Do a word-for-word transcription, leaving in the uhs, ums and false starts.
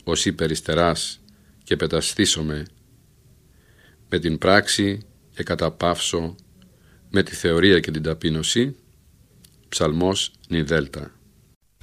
ως υπεριστεράς και πεταστήσομαι, με την πράξη εκαταπαύσω, με τη θεωρία και την ταπείνωση. Ψαλμός νι δέλτα.